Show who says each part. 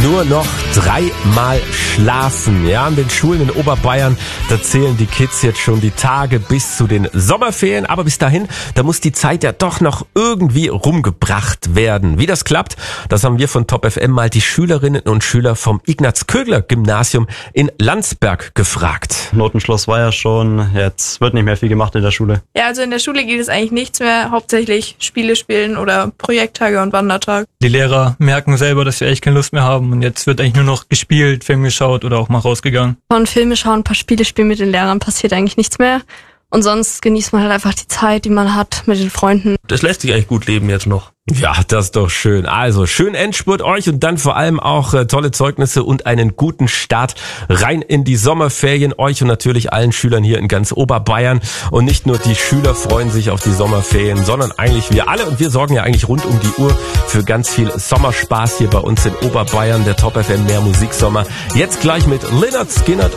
Speaker 1: nur noch 3-mal schlafen. Ja, an den Schulen in Oberbayern, da zählen die Kids jetzt schon die Tage bis zu den Sommerferien. Aber bis dahin, da muss die Zeit ja doch noch irgendwie rumgebracht werden. Wie das klappt, das haben wir von Top FM mal die Schülerinnen und Schüler vom Ignaz-Kögler-Gymnasium in Landsberg gefragt.
Speaker 2: Notenschluss war ja schon, jetzt wird nicht mehr viel gemacht in der Schule.
Speaker 3: Ja, also in der Schule geht es eigentlich nichts mehr, hauptsächlich Spiele spielen oder Projekttage und Wandertag.
Speaker 4: Die Lehrer merken selber, dass wir echt keine Lust mehr haben und jetzt wird eigentlich nur noch gespielt, Film geschaut oder auch mal rausgegangen.
Speaker 5: Von Filme schauen, ein paar Spiele spielen mit den Lehrern passiert eigentlich nichts mehr und sonst genießt man halt einfach die Zeit, die man hat mit den Freunden.
Speaker 6: Das lässt sich eigentlich gut leben jetzt noch.
Speaker 1: Ja, das ist doch schön. Also, schönen Endspurt euch und dann vor allem auch tolle Zeugnisse und einen guten Start rein in die Sommerferien. Euch und natürlich allen Schülern hier in ganz Oberbayern. Und nicht nur die Schüler freuen sich auf die Sommerferien, sondern eigentlich wir alle. Und wir sorgen ja eigentlich rund um die Uhr für ganz viel Sommerspaß hier bei uns in Oberbayern. Der Top FM Mehr Musiksommer. Jetzt gleich mit Lynyrd Skynyrd